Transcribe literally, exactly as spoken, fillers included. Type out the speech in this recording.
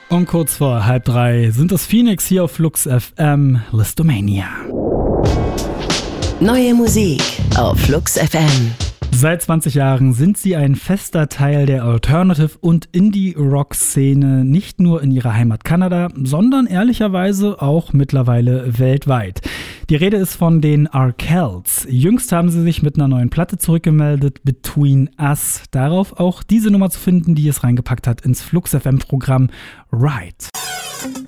Um kurz vor halb drei sind es Phoenix hier auf Flux F M, Listomania. Neue Musik auf Flux F M. Seit zwanzig Jahren sind sie ein fester Teil der Alternative- und Indie-Rock-Szene, nicht nur in ihrer Heimat Kanada, sondern ehrlicherweise auch mittlerweile weltweit. Die Rede ist von den Arkells. Jüngst haben sie sich mit einer neuen Platte zurückgemeldet, Between Us. Darauf auch diese Nummer zu finden, die es reingepackt hat ins Flux F M-Programm Right.